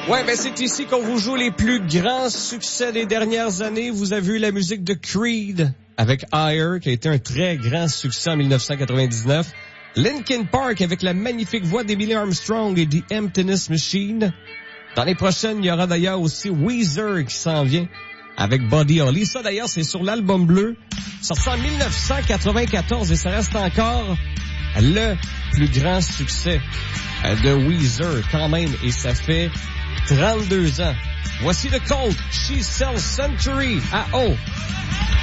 Ouais, ben c'est ici qu'on vous joue les plus grands succès des dernières années. Vous avez vu la musique de Creed avec Higher, qui a été un très grand succès en 1999. Linkin Park avec la magnifique voix d'Emily Armstrong et The Emptiness Machine. Dans les prochaines, il y aura d'ailleurs aussi Weezer qui s'en vient avec Buddy Holly. Ça d'ailleurs, c'est sur l'album bleu, sorti en 1994 et ça reste encore le plus grand succès de Weezer quand même, et ça fait 32 ans. Voici le Colt, She Sells Century à O.